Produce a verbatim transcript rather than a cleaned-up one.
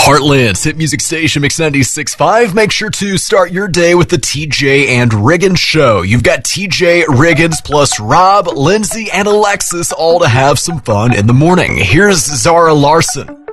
Heartland's hit music station, Mix ninety-six point five. Make sure to start your day with the T J and Riggins show. You've got T J, Riggins, plus Rob, Lindsay, and Alexis all to have some fun in the morning. Here's Zara Larson.